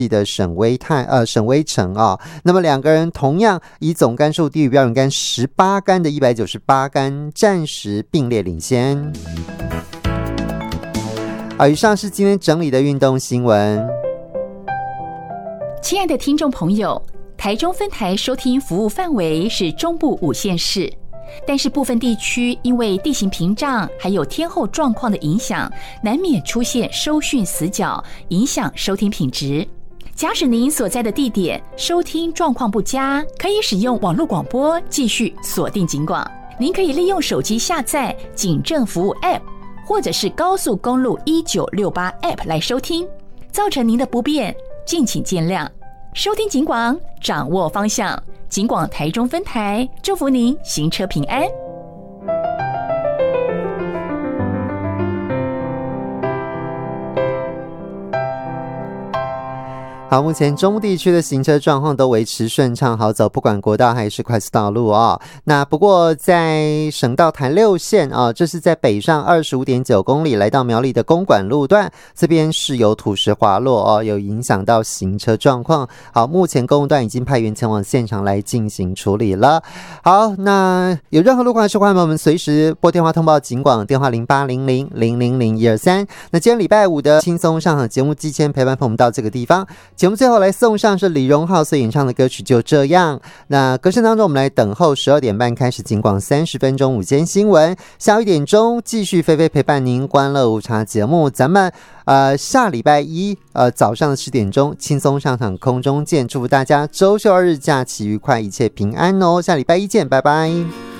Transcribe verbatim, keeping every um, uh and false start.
的沈威泰呃沈威成啊、哦，那么两个人同样以总杆数低于标准杆十八杆的一百九十八杆，暂时并列领先。好，以上是今天整理的运动新闻。 亲爱的听众朋友，台中分台收听服务范围是中部五县市，但是部分地区因为地形屏障还有天候状况的影响，难免出现收讯死角，影响收听品质。假使您所在的地点收听状况不佳，可以使用网络广播继续锁定警广。您可以利用手机下载警政服务 App 或者是高速公路一九六八 App 来收听，造成您的不便敬请见谅。收听警广，掌握方向，警广台中分台，祝福您行车平安。 好，目前中部地区的行车状况都维持顺畅好走，不管国道还是快速道路啊、哦。那不过在省道台六线啊，这是在北上 二十五点九公里来到苗栗的公馆路段，这边是有土石滑落哦，有影响到行车状况。好，目前公路段已经派员前往现场来进行处理了。好，那有任何路况的时候，欢迎我们随时拨电话通报警广，电话零八零零零零零一二三。那今天礼拜五的轻松上场节目，之前陪伴朋友们到这个地方。节目最后来送上是李荣浩所演唱的歌曲《就这样》。那歌声当中，我们来等候十二点半开始警广三十分钟午间新闻，下午一点钟继续菲菲陪伴您欢乐午茶节目。咱们呃下礼拜一呃早上的十点钟轻松上场空中见，祝福大家周休二日假期愉快，一切平安哦。下礼拜一见，拜拜。